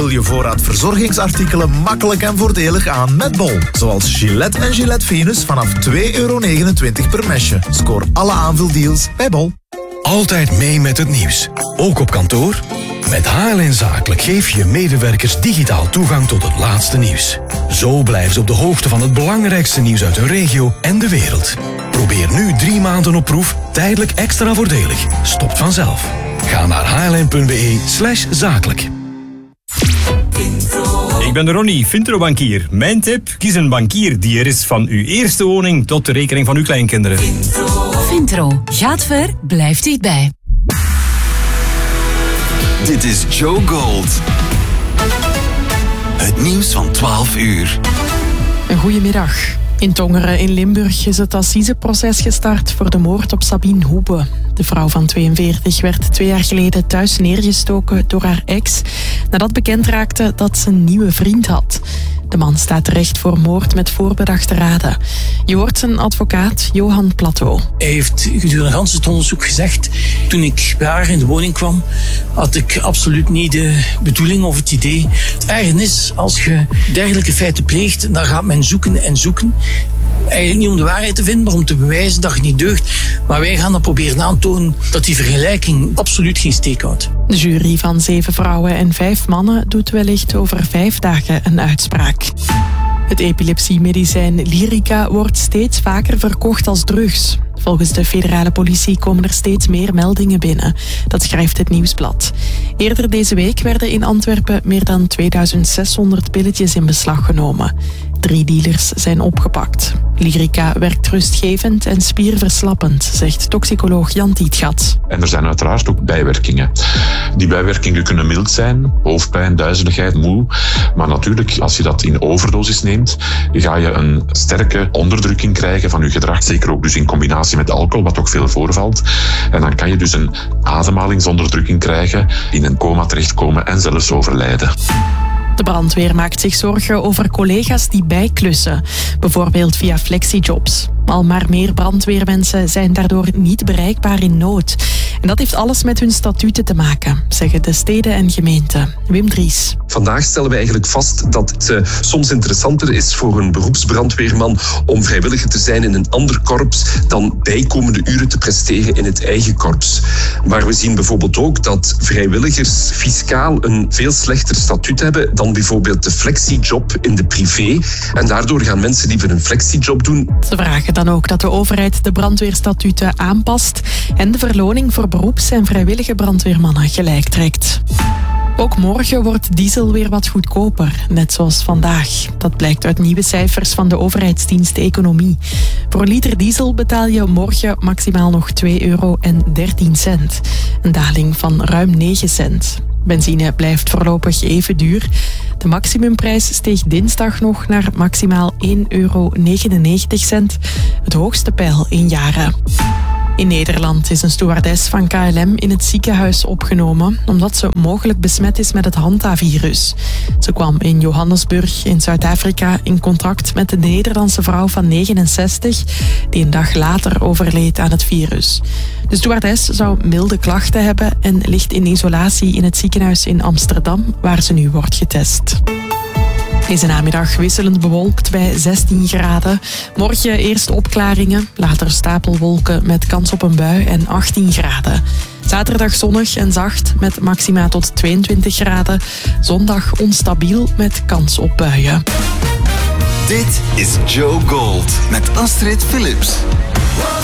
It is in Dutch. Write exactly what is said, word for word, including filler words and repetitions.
Vul je voorraad verzorgingsartikelen makkelijk en voordelig aan met Bol. Zoals Gillette en Gillette Venus vanaf twee euro negenentwintig per mesje. Scoor alle aanvuldeals bij Bol. Altijd mee met het nieuws. Ook op kantoor? Met H L N Zakelijk geef je medewerkers digitaal toegang tot het laatste nieuws. Zo blijven ze op de hoogte van het belangrijkste nieuws uit hun regio en de wereld. Probeer nu drie maanden op proef, tijdelijk extra voordelig. Stopt vanzelf. Ga naar hln.be slash zakelijk. Ik ben Ronnie, Vintro-bankier. Mijn tip, kies een bankier die er is van uw eerste woning tot de rekening van uw kleinkinderen. Vintro. Gaat ver, blijft dichtbij. Dit is Joe Gold. Het nieuws van twaalf uur. Een goedemiddag. In Tongeren in Limburg is het assiseproces gestart voor de moord op Sabine Hoebe. De vrouw van tweeënveertig werd twee jaar geleden thuis neergestoken door haar ex, nadat bekend raakte dat ze een nieuwe vriend had. De man staat terecht voor moord met voorbedachte raden. Je hoort zijn advocaat Johan Plateau. Hij heeft gedurende het hele onderzoek gezegd, toen ik bij haar in de woning kwam, had ik absoluut niet de bedoeling of het idee. Het erge is, als je dergelijke feiten pleegt, dan gaat men zoeken en zoeken. Eigenlijk niet om de waarheid te vinden, maar om te bewijzen dat je niet deugt. Maar wij gaan dan proberen aantonen dat die vergelijking absoluut geen steek houdt. De jury van zeven vrouwen en vijf mannen doet wellicht over vijf dagen een uitspraak. Het epilepsiemedicijn Lyrica wordt steeds vaker verkocht als drugs. Volgens de federale politie komen er steeds meer meldingen binnen. Dat schrijft het Nieuwsblad. Eerder deze week werden in Antwerpen meer dan tweeduizend zeshonderd pilletjes in beslag genomen. Drie dealers zijn opgepakt. Lyrica werkt rustgevend en spierverslappend, zegt toxicoloog Jan Tietgat. En er zijn uiteraard ook bijwerkingen. Die bijwerkingen kunnen mild zijn, hoofdpijn, duizeligheid, moe. Maar natuurlijk, als je dat in overdosis neemt, ga je een sterke onderdrukking krijgen van je gedrag. Zeker ook dus in combinatie met alcohol, wat ook veel voorvalt. En dan kan je dus een ademhalingsonderdrukking krijgen, in een coma terechtkomen en zelfs overlijden. De brandweer maakt zich zorgen over collega's die bijklussen, bijvoorbeeld via flexijobs. Al maar meer brandweermensen zijn daardoor niet bereikbaar in nood. En dat heeft alles met hun statuten te maken, zeggen de steden en gemeenten. Wim Dries. Vandaag stellen we eigenlijk vast dat het uh, soms interessanter is voor een beroepsbrandweerman om vrijwilliger te zijn in een ander korps dan bijkomende uren te presteren in het eigen korps. Maar we zien bijvoorbeeld ook dat vrijwilligers fiscaal een veel slechter statuut hebben dan bijvoorbeeld de flexijob in de privé. En daardoor gaan mensen liever een flexijob doen. Ze vragen dan ook dat de overheid de brandweerstatuten aanpast en de verloning voor beroeps- en vrijwillige brandweermannen gelijk trekt. Ook morgen wordt diesel weer wat goedkoper, net zoals vandaag. Dat blijkt uit nieuwe cijfers van de overheidsdienst Economie. Voor een liter diesel betaal je morgen maximaal nog twee euro en dertien cent. Een daling van ruim negen cent. Benzine blijft voorlopig even duur. De maximumprijs steeg dinsdag nog naar maximaal één euro negenennegentig cent. Het hoogste peil in jaren. In Nederland is een stewardess van K L M in het ziekenhuis opgenomen omdat ze mogelijk besmet is met het Hanta-virus. Ze kwam in Johannesburg in Zuid-Afrika in contact met een Nederlandse vrouw van negenenzestig die een dag later overleed aan het virus. De stewardess zou milde klachten hebben en ligt in isolatie in het ziekenhuis in Amsterdam, waar ze nu wordt getest. Deze namiddag wisselend bewolkt bij zestien graden. Morgen eerst opklaringen, later stapelwolken met kans op een bui en achttien graden. Zaterdag zonnig en zacht met maxima tot tweeëntwintig graden. Zondag onstabiel met kans op buien. Dit is Joe Gold met Astrid Philips.